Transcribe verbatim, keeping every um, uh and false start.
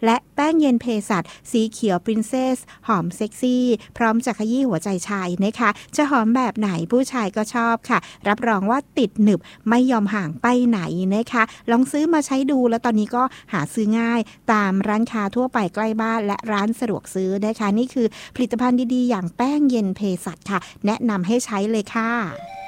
และแป้งเย็นเภสัชสีเขียว Princess หอมเซ็กซี่พร้อมจะขยี้หัวใจชายนะคะจะหอมแบบไหนผู้ชายก็ชอบค่ะรับรองว่าติดหนึบไม่ยอมห่างไปไหนนะคะลองซื้อมาใช้ดูแล้วตอนนี้ก็หาซื้อง่ายตามร้านค้าทั่วไปใกล้บ้านและร้านสะดวกซื้อนะคะนี่คือผลิตภัณฑ์ดีๆอย่างแป้งเย็นเภสัชค่ะแนะนำให้ใช้เลยค่ะ